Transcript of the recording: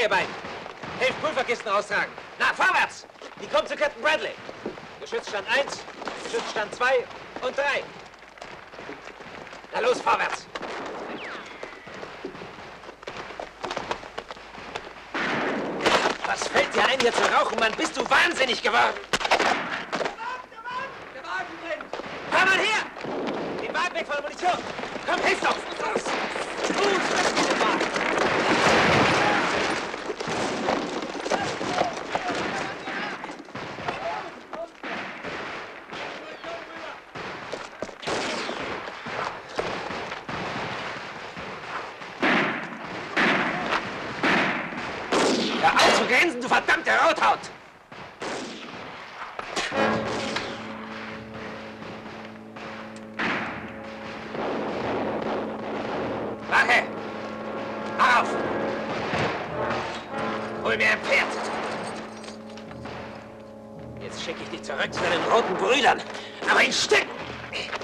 beiden. Helft Pulverkisten austragen. Na, vorwärts! Die kommt zu Captain Bradley. Geschützstand 1, Geschützstand 2 und 3. Na los, vorwärts! Was fällt dir ein, hier zu rauchen, Mann? Bist du wahnsinnig geworden? Der Wagen brennt! Komm mal her! Den Wagen weg von der Munition! Komm, hilf doch! Los! Gut, lass mich den Wagen! Hör auf zu grinsen, du verdammte Rothaut! Wache! Auf! Hol mir ein Pferd! Jetzt schicke ich dich zurück zu deinen roten Brüdern, aber in Stücken!